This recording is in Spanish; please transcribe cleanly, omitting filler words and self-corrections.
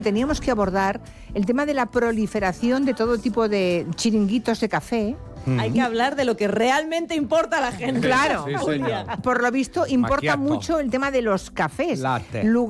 Teníamos que abordar el tema de la proliferación de todo tipo de chiringuitos de café. Hay que hablar de lo que realmente importa a la gente. Claro, Sí, señor. por lo visto importa Macchiato. mucho el tema de los cafés. Latte.